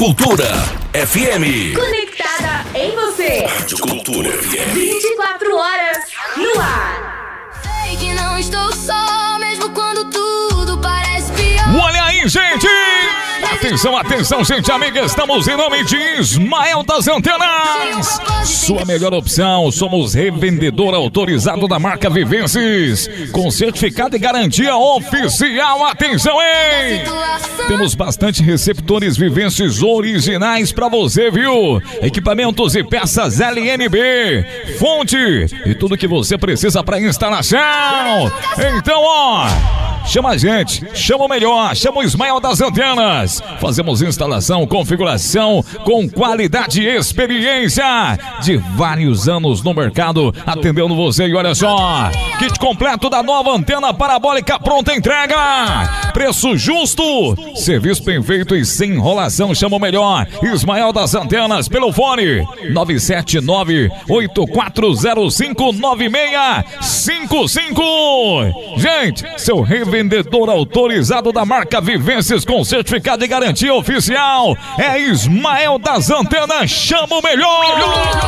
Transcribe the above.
Cultura FM. Conectada em você. Rádio Cultura FM. 24 horas no ar. Sei que não estou só, mesmo quando tudo parece pior. Olha aí, gente! Atenção, atenção, gente amiga, estamos em nome de Ismael das Antenas. Sua melhor opção, somos revendedor autorizado da marca Vivências, com certificado e garantia oficial. Atenção, hein? Temos bastante receptores Vivências originais pra você, viu? Equipamentos e peças LNB, fonte e tudo que você precisa pra instalação. Então, ó, chama a gente, chama o melhor, chama o Ismael das Antenas. Fazemos instalação, configuração com qualidade e experiência de vários anos no mercado, atendendo você. E olha só, kit completo da nova antena parabólica pronta entrega. Preço justo, serviço bem feito e sem enrolação. Chama o melhor, Ismael das Antenas, pelo fone 979-8405-9655. Gente, seu revendedor autorizado da marca Vivências com certificado de garantia oficial é Ismael das Antenas. Chama o melhor.